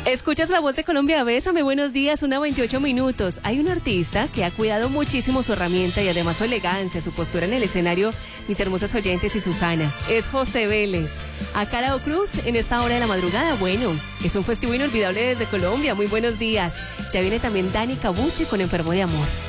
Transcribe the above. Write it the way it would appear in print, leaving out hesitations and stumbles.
Escuchas La Voz de Colombia, bésame, buenos días, 1:28. Hay un artista que ha cuidado muchísimo su herramienta y además su elegancia, su postura en el escenario, mis hermosas oyentes y Susana. Es José Vélez. A Carao Cruz en esta hora de la madrugada. Bueno, es un festivo inolvidable desde Colombia. Muy buenos días. Ya viene también Dani Cabuche con Enfermo de Amor.